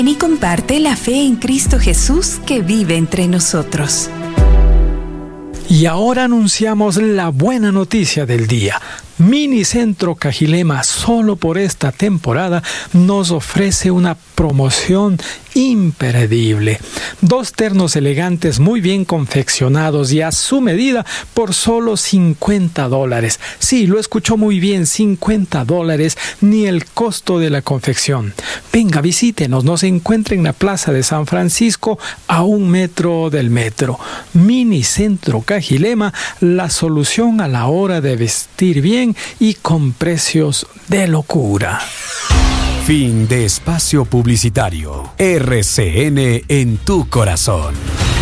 Y comparte la fe en Cristo Jesús que vive entre nosotros. Y ahora anunciamos la buena noticia del día. Minicentro Cajilema, solo por esta temporada, nos ofrece una promoción imperdible. 2 ternos elegantes muy bien confeccionados y a su medida por solo $50. Sí, lo escuchó muy bien, $50, ni el costo de la confección. Venga, visítenos, nos encuentra en la Plaza de San Francisco a 1 metro del metro. Minicentro Cajilema, la solución a la hora de vestir bien y con precios de locura. Fin de espacio publicitario. RCN en tu corazón.